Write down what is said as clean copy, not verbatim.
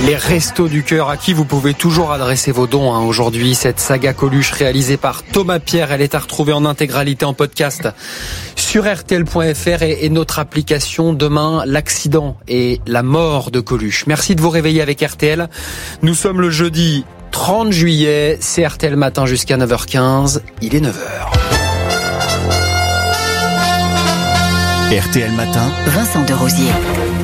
Les Restos du Cœur, à qui vous pouvez toujours adresser vos dons aujourd'hui. Cette saga Coluche réalisée par Thomas Pierre, elle est à retrouver en intégralité en podcast sur rtl.fr et notre application. Demain, l'accident et la mort de Coluche. Merci de vous réveiller avec RTL. Nous sommes le jeudi 30 juillet, c'est RTL Matin jusqu'à 9h15, il est 9h. RTL Matin, Vincent Desrosiers.